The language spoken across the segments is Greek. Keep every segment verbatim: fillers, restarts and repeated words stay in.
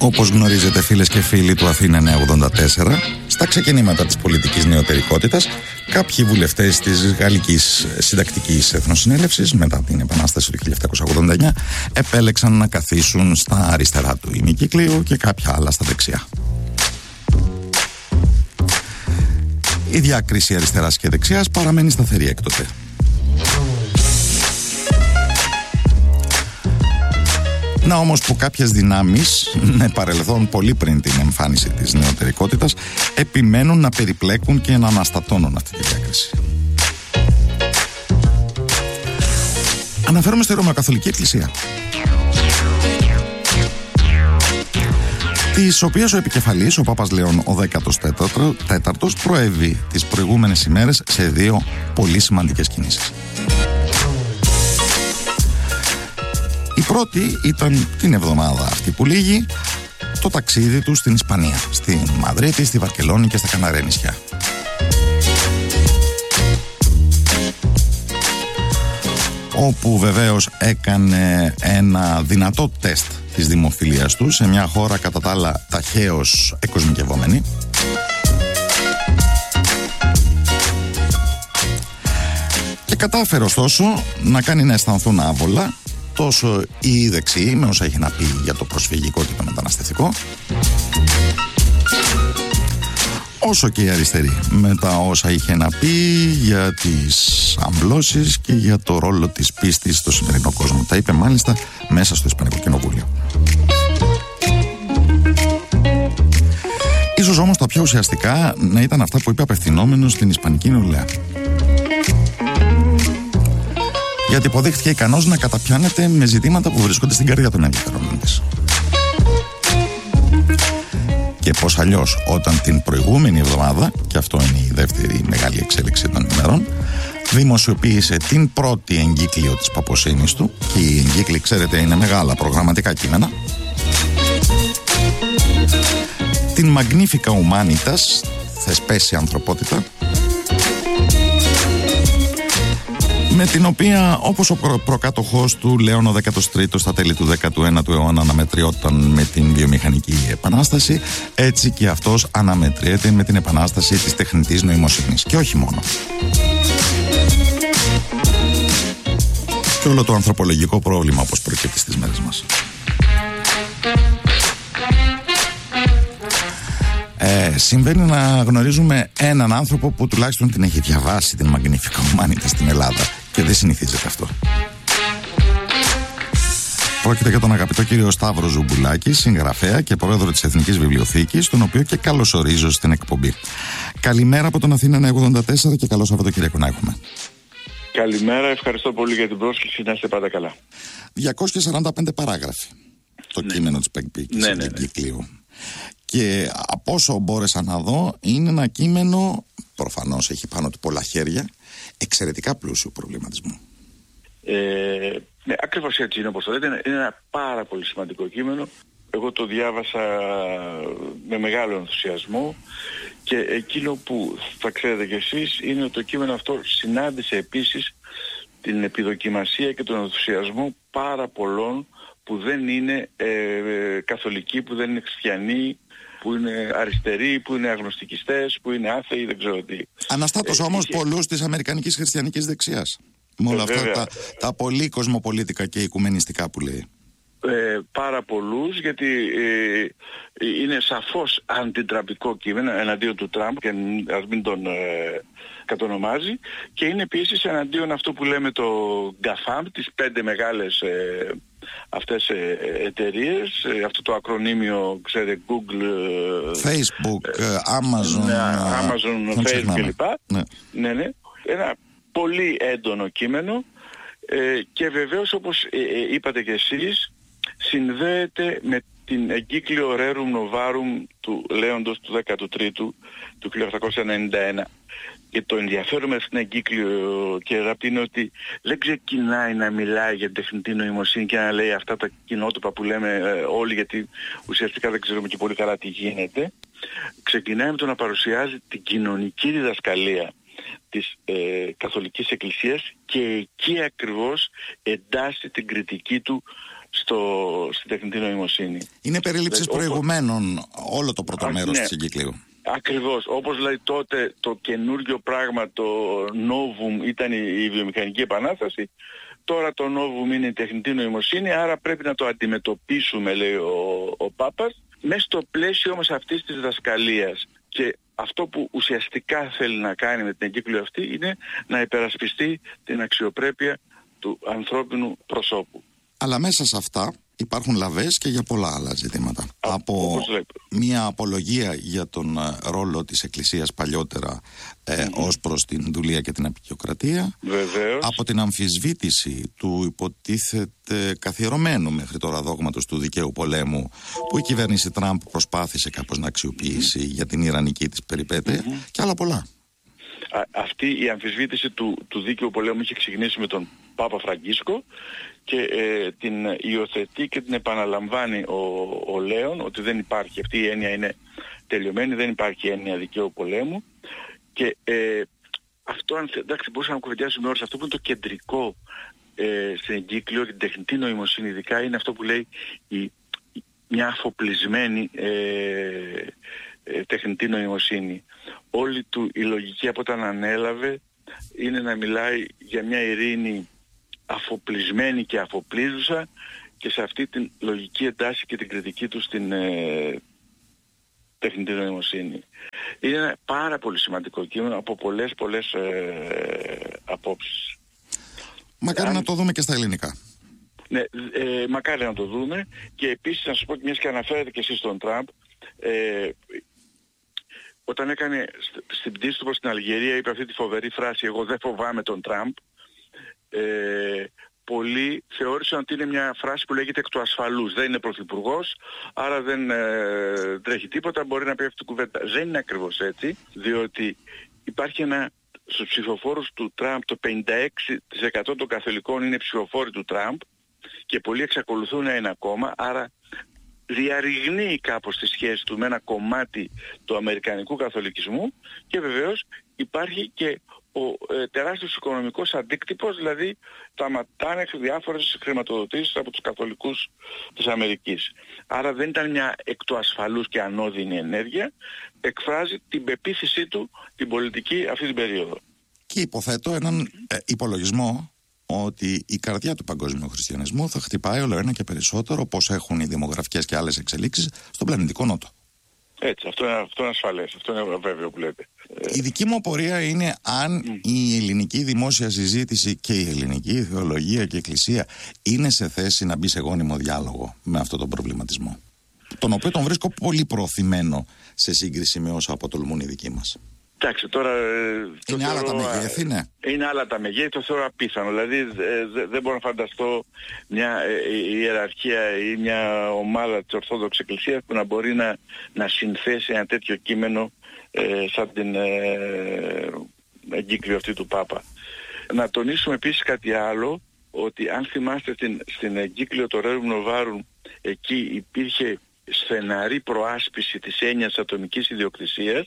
Όπως γνωρίζετε, φίλες και φίλοι του Αθήνα εννιακόσια ογδόντα τέσσερα, στα ξεκινήματα της πολιτικής νεωτερικότητας, κάποιοι βουλευτές της Γαλλικής Συντακτικής Εθνοσυνέλευσης, μετά την Επανάσταση του χίλια επτακόσια ογδόντα εννιά, επέλεξαν να καθίσουν στα αριστερά του ημικύκλιου και κάποια άλλα στα δεξιά. Η διάκριση αριστεράς και δεξιάς παραμένει σταθερή έκτοτε. Να όμως που κάποιες δυνάμεις, με παρελθόν πολύ πριν την εμφάνιση της νεωτερικότητας, επιμένουν να περιπλέκουν και να αναστατώνουν αυτή τη διάκριση. Αναφέρομαι στη Ρωμαιοκαθολική Εκκλησία, της οποίας ο επικεφαλής, ο Πάπας Λέων ο δέκατος τέταρτος, προέβη τις προηγούμενες ημέρες σε δύο πολύ σημαντικές κινήσεις. Η πρώτη ήταν την εβδομάδα αυτή που λήγει, το ταξίδι του στην Ισπανία, στη Μαδρίτη, στη Βαρκελόνη και στα Καναρέ νησιά. Όπου βεβαίως έκανε ένα δυνατό τεστ της δημοφιλίας του σε μια χώρα κατά τα άλλα ταχαίως εκοσμικευόμενη. Και κατάφερε ωστόσο να κάνει να αισθανθούν άβολα τόσο οι δεξιοί με όσα έχει να πει για το προσφυγικό και το μεταναστευτικό, όσο και οι αριστεροί με τα όσα είχε να πει για τις αμβλώσεις και για το ρόλο της πίστης στο σημερινό κόσμο. Τα είπε μάλιστα μέσα στο Ισπανικό Κοινοβούλιο. Ίσως όμως τα πιο ουσιαστικά να ήταν αυτά που είπε απευθυνόμενος στην Ισπανική νεολαία, γιατί υποδείχθηκε ικανός να καταπιάνεται με ζητήματα που βρίσκονται στην καρδιά των ενδιαφερόντων της. Και πώς αλλιώς όταν την προηγούμενη εβδομάδα, και αυτό είναι η δεύτερη μεγάλη εξέλιξη των ημερών, δημοσιοποίησε την πρώτη εγκύκλιο της παποσύνης του, και η εγκύκλη, ξέρετε, είναι μεγάλα προγραμματικά κείμενα, την Magnifica Humanitas, θεσπέσια ανθρωπότητα, με την οποία, όπως ο προ- προκάτοχός του Λέων ο δέκατος τρίτος στα τέλη του δέκατου ένατου αιώνα αναμετριόταν με την βιομηχανική επανάσταση, έτσι και αυτός αναμετριέται με την επανάσταση της τεχνητής νοημοσύνης. Και όχι μόνο. Και όλο το ανθρωπολογικό πρόβλημα όπως προκύπτει στις μέρες μας. Ε, συμβαίνει να γνωρίζουμε έναν άνθρωπο που τουλάχιστον την έχει διαβάσει την Magnifica Humanitas στην Ελλάδα, και δεν συνηθίζεται αυτό. Πρόκειται για τον αγαπητό κύριο Σταύρο Ζουμπουλάκη, συγγραφέα και πρόεδρο της Εθνικής Βιβλιοθήκης, τον οποίο και καλωσορίζω στην εκπομπή. Καλημέρα από τον Αθήνα εννιακόσια ογδόντα τέσσερα και καλό Σαββατοκύριακο να έχουμε. Καλημέρα, ευχαριστώ πολύ για την πρόσκληση, να είστε πάντα καλά. διακόσιες σαράντα πέντε παράγραφοι το ναι. κείμενο της Πεγγπίκης ναι, ναι, ναι. κυκλίου. Και από όσο μπόρεσα να δω, είναι ένα κείμενο, προφανώς έχει πάνω του πολλά χέρια, εξαιρετικά πλούσιο προβληματισμού. Ε, ναι, ακριβώς έτσι είναι όπως το λέτε. Είναι ένα πάρα πολύ σημαντικό κείμενο. Εγώ το διάβασα με μεγάλο ενθουσιασμό, και εκείνο που θα ξέρετε κι εσείς είναι ότι το κείμενο αυτό συνάντησε επίσης την επιδοκιμασία και τον ενθουσιασμό πάρα πολλών που δεν είναι ε, καθολικοί, που δεν είναι χριστιανοί, που είναι αριστεροί, που είναι αγνωστικιστές, που είναι άθεοι, δεν ξέρω τι. Αναστάτωσε ε, όμως είχε... πολλούς της αμερικανικής χριστιανικής δεξιάς. Με όλα ε, αυτά τα, τα πολύ κοσμοπολίτικα και οικουμενιστικά που λέει. Ε, πάρα πολλούς, γιατί ε, είναι σαφώς αντιτραμπικό κείμενο εναντίον του Τραμπ, και ας μην τον ε, κατονομάζει, και είναι επίσης εναντίον αυτό που λέμε το γκάφαμ, τις πέντε μεγάλες ε, αυτές ε, εταιρείες, ε, αυτό το ακρονίμιο, ξέρετε, Google, Facebook, ε, Amazon, ναι, Amazon, Facebook κλπ. Ναι. ναι, ναι. Ένα πολύ έντονο κείμενο, ε, και βεβαίως όπως ε, ε, είπατε και εσείς, συνδέεται με την εγκύκλιο Rerum Novarum του Λέοντος του δέκατου τρίτου του χίλια οκτακόσια ενενήντα ένα. Και το ενδιαφέρον με αυτήν την εγκύκλιο, και αγαπητοί, είναι ότι δεν ξεκινάει να μιλάει για την τεχνητή νοημοσύνη και να λέει αυτά τα κοινότυπα που λέμε ε, όλοι, γιατί ουσιαστικά δεν ξέρουμε και πολύ καλά τι γίνεται. Ξεκινάει με το να παρουσιάζει την κοινωνική διδασκαλία της ε, Καθολικής Εκκλησίας, και εκεί ακριβώς εντάσσει την κριτική του στο, στην τεχνητή νοημοσύνη. Είναι περίληψης δηλαδή, προηγουμένων όπως... όλο το πρώτο μέρος ναι. της εγκύκλειου. Ακριβώς. Όπως δηλαδή τότε το καινούργιο πράγμα, το novum ήταν η, η βιομηχανική επανάσταση, τώρα το novum είναι η τεχνητή νοημοσύνη, άρα πρέπει να το αντιμετωπίσουμε, λέει ο, ο Πάπας, μέσα στο πλαίσιο όμως αυτής της διδασκαλίας. Και αυτό που ουσιαστικά θέλει να κάνει με την εγκύκλιο αυτή είναι να υπερασπιστεί την αξιοπρέπεια του ανθρώπινου προσώπου. Αλλά μέσα σε αυτά υπάρχουν λαβές και για πολλά άλλα ζητήματα. Α, από μια απολογία για τον ρόλο της Εκκλησίας παλιότερα ε, mm-hmm. ως προς την δουλεία και την απεικιοκρατία. Βεβαίως. Από την αμφισβήτηση του υποτίθεται καθιερωμένου μέχρι τώρα δόγματος του δικαίου πολέμου που η κυβέρνηση Τραμπ προσπάθησε κάπως να αξιοποιήσει mm-hmm. για την ιρανική της περιπέτεια mm-hmm. και άλλα πολλά. Α, αυτή η αμφισβήτηση του, του δίκαιου πολέμου είχε ξεκινήσει με τον Πάπα Φραγκίσκο και ε, την υιοθετεί και την επαναλαμβάνει ο, ο Λέων, ότι δεν υπάρχει, αυτή η έννοια είναι τελειωμένη, δεν υπάρχει έννοια δικαίου πολέμου. Και ε, αυτό, εντάξει, μπορούσαμε να κουβεντιάσουμε ώρες, αυτό που είναι το κεντρικό ε, στην εγκύκλιο, την τεχνητή νοημοσύνη ειδικά, είναι αυτό που λέει η, η, μια αφοπλισμένη ε, ε, τεχνητή νοημοσύνη. Όλη του η λογική από όταν ανέλαβε είναι να μιλάει για μια ειρήνη αφοπλισμένη και αφοπλίζουσα, και σε αυτή την λογική εντάσσει και την κριτική του στην ε, τεχνητή νοημοσύνη. Είναι ένα πάρα πολύ σημαντικό κείμενο από πολλές πολλές ε, απόψεις. Μακάρι Αν... να το δούμε και στα ελληνικά. Ναι, ε, μακάρι να το δούμε. Και επίσης να σας πω, μιας και αναφέρετε και εσείς τον Τραμπ, ε, όταν έκανε στην πτήση του προς την Αλγερία είπε αυτή τη φοβερή φράση «Εγώ δεν φοβάμαι τον Τραμπ». Ε, πολλοί θεώρησαν ότι είναι μια φράση που λέγεται εκ του ασφαλούς. Δεν είναι πρωθυπουργός, άρα δεν ε, τρέχει τίποτα, μπορεί να πει αυτή την κουβέντα. Δεν είναι ακριβώς έτσι, διότι υπάρχει ένα, στους ψηφοφόρους του Τραμπ το πενήντα έξι τοις εκατό των καθολικών είναι ψηφοφόροι του Τραμπ και πολλοί εξακολουθούν να είναι ακόμα, άρα διαρριγνύει κάπως τη σχέση του με ένα κομμάτι του αμερικανικού καθολικισμού, και βεβαίως υπάρχει και ο ε, τεράστιος οικονομικός αντίκτυπος, δηλαδή σταματάνε διάφορες χρηματοδοτήσεις από τους καθολικούς της Αμερικής. Άρα δεν ήταν μια εκ του ασφαλούς και ανώδυνη ενέργεια, εκφράζει την πεποίθησή του την πολιτική αυτή την περίοδο. Και υποθέτω έναν ε, υπολογισμό ότι η καρδιά του παγκόσμιου χριστιανισμού θα χτυπάει όλο ένα και περισσότερο, όπως έχουν οι δημογραφικές και άλλες εξελίξεις στον πλανητικό νότο. Έτσι, αυτό είναι, αυτό είναι ασφαλές, αυτό είναι βέβαιο που λέτε. Η δική μου απορία είναι αν mm. η ελληνική δημόσια συζήτηση και η ελληνική θεολογία και η εκκλησία είναι σε θέση να μπει σε γόνιμο διάλογο με αυτόν τον προβληματισμό, τον οποίο τον βρίσκω πολύ προωθημένο σε σύγκριση με όσα αποτολμούν οι δικοί μας. Εντάξει, τώρα... Είναι άλλα τα μεγέθη, ναι. Είναι άλλα τα μεγέθη, το θεωρώ απίθανο. Δηλαδή ε, δε, δεν μπορώ να φανταστώ μια ε, ιεραρχία ή μια ομάδα της Ορθόδοξης Εκκλησίας που να μπορεί να, να συνθέσει ένα τέτοιο κείμενο ε, σαν την ε, εγκύκλιο αυτή του Πάπα. Να τονίσουμε επίσης κάτι άλλο, ότι αν θυμάστε στην, στην εγκύκλιο το Rerum Novarum, εκεί υπήρχε στεναρή προάσπιση της έννοιας ατομικής ιδιοκτησίας,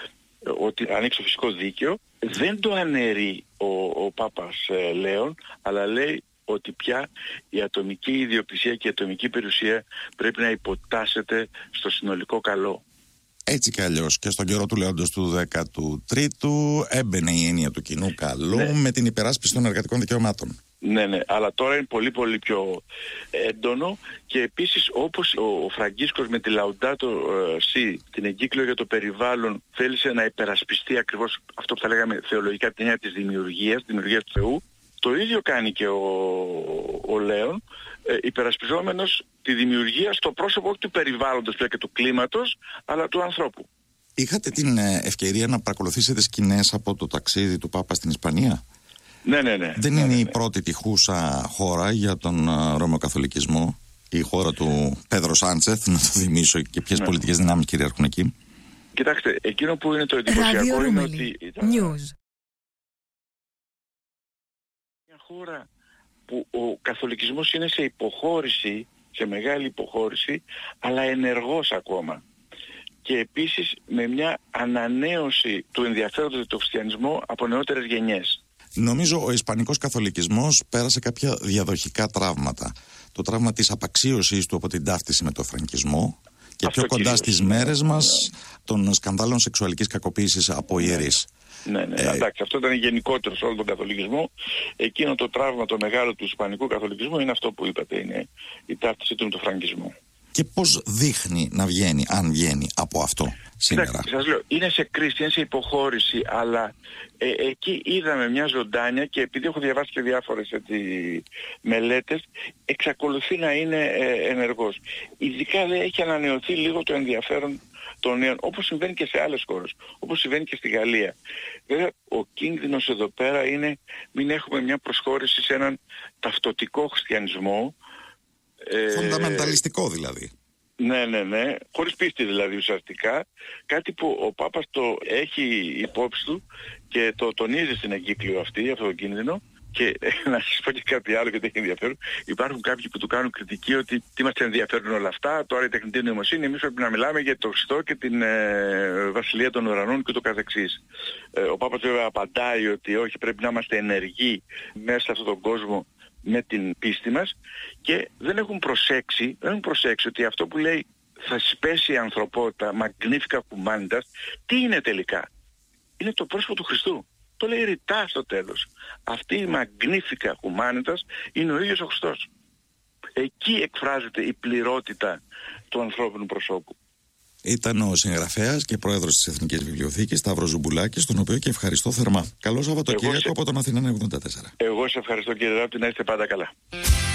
ότι ανοίξει το φυσικό δίκαιο. Δεν το αναιρεί ο, ο Πάπας ε, Λέων, αλλά λέει ότι πια η ατομική ιδιοκτησία και η ατομική περιουσία πρέπει να υποτάσσεται στο συνολικό καλό. Έτσι κι αλλιώς και στον καιρό του Λέοντος του δέκατου τρίτου έμπαινε η έννοια του κοινού καλού, ναι, με την υπεράσπιση των εργατικών δικαιωμάτων. Ναι, ναι, αλλά τώρα είναι πολύ πολύ πιο έντονο, και επίσης όπως ο Φραγκίσκος με τη Laudato Si, την εγκύκλιο για το περιβάλλον, θέλησε να υπερασπιστεί ακριβώς αυτό που θα λέγαμε θεολογικά την έννοια της δημιουργίας, της δημιουργίας του Θεού, το ίδιο κάνει και ο, ο Λέων, ε, υπερασπιζόμενος τη δημιουργία στο πρόσωπο του περιβάλλοντος πια και του κλίματος, αλλά του ανθρώπου. Είχατε την ευκαιρία να παρακολουθήσετε σκηνές από το ταξίδι του Πάπα στην Ισπανία? Ναι, ναι, ναι. Δεν ναι, είναι ναι, ναι. η πρώτη τυχούσα χώρα για τον uh, Ρωμαιοκαθολικισμό, η χώρα του Πέδρο Σάντσεθ, να το θυμίσω, και ποιες ναι. πολιτικές δυνάμεις κυριαρχούν εκεί? Κοιτάξτε, εκείνο που είναι το εντυπωσιακό είναι ότι ήταν News. μια χώρα που ο καθολικισμός είναι σε υποχώρηση, σε μεγάλη υποχώρηση, αλλά ενεργός ακόμα. Και επίσης με μια ανανέωση του ενδιαφέροντος για τον χριστιανισμό από νεότερες γενιές. Νομίζω ο Ισπανικός καθολικισμός πέρασε κάποια διαδοχικά τραύματα. Το τραύμα της απαξίωσης του από την ταύτιση με το φραγκισμό και αυτό πιο κοντά κυρίως στις μέρες μας των σκανδάλων σεξουαλικής κακοποίησης από ιερείς. Ναι, ναι, ε, εντάξει, αυτό ήταν γενικότερο σε όλο τον καθολικισμό. Εκείνο το τραύμα το μεγάλο του Ισπανικού καθολικισμού είναι αυτό που είπατε, είναι η ταύτιση του με το φραγκισμό. Και πώς δείχνει να βγαίνει, αν βγαίνει από αυτό σήμερα? Κοιτάξτε, σας λέω, είναι σε κρίση, είναι σε υποχώρηση, αλλά ε, εκεί είδαμε μια ζωντάνια και επειδή έχω διαβάσει και διάφορες έτσι, μελέτες, εξακολουθεί να είναι ε, ενεργός. Ειδικά δεν έχει ανανεωθεί λίγο το ενδιαφέρον των νέων, όπως συμβαίνει και σε άλλες χώρες, όπως συμβαίνει και στη Γαλλία. Βέβαια, ο κίνδυνος εδώ πέρα είναι μην έχουμε μια προσχώρηση σε έναν ταυτοτικό χριστιανισμό. Φονταμενταλιστικό δηλαδή. Ναι, ναι, ναι. Χωρίς πίστη δηλαδή ουσιαστικά. Κάτι που ο Πάπας το έχει υπόψη του και το τονίζει στην εγκύκλιο αυτή, αυτό το κίνδυνο. Και να σας πω και κάτι άλλο γιατί έχει ενδιαφέρον. Υπάρχουν κάποιοι που του κάνουν κριτική ότι τι μας ενδιαφέρουν όλα αυτά, τώρα η τεχνητή νοημοσύνη, εμείς πρέπει να μιλάμε για το Χριστό και την ε, Βασιλεία των Ουρανών και το καθεξής. Ε, ο Πάπας βέβαια απαντάει ότι όχι, πρέπει να είμαστε ενεργοί μέσα σε αυτόν τον κόσμο με την πίστη μας και δεν έχουν προσέξει, δεν έχουν προσέξει ότι αυτό που λέει θα σπέσει η ανθρωπότητα, magnifica humanitas, τι είναι τελικά? Είναι το πρόσωπο του Χριστού. Το λέει ρητά στο τέλος. Αυτή η magnifica humanitas είναι ο ίδιος ο Χριστός. Εκεί εκφράζεται η πληρότητα του ανθρώπινου προσώπου. Ήταν ο συγγραφέας και πρόεδρος της Εθνικής Βιβλιοθήκης, Σταύρος Ζουμπουλάκης, τον οποίο και ευχαριστώ θερμά. Καλό Σαββατοκύριακο σε... από τον Αθηνά εβδομήντα τέσσερα. Εγώ σε ευχαριστώ κύριε Ράπτη, να είστε πάντα καλά.